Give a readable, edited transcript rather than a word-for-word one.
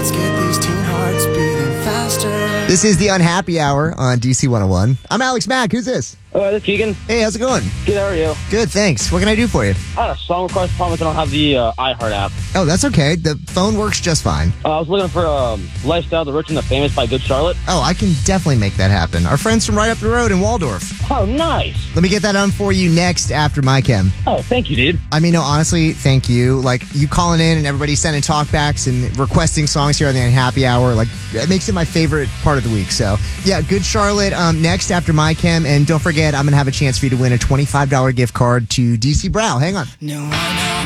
Let's get these teen hearts beating faster. This is the Unhappy Hour on DC 101. I'm Alex Mack. Who's this? This is Keegan. Hey, how's it going? Good, how are you? Good, thanks. What can I do for you? I had a song request problem. I don't have the iHeart app. Oh, that's okay. The phone works just fine. I was looking for Lifestyle, the Rich and the Famous by Good Charlotte. Oh, I can definitely make that happen. Our friends from right up the road in Waldorf. Oh, nice. Let me get that on for you next after my chem. Oh, thank you, dude. I mean, no, honestly, thank you. Like, you calling in and everybody sending talkbacks and requesting songs here on the Unhappy Hour, like, it makes it my favorite part of the week. So, yeah, Good Charlotte next after my chem. And don't forget, I'm going to have a chance for you to win a $25 gift card to DC Brow. Hang on. No one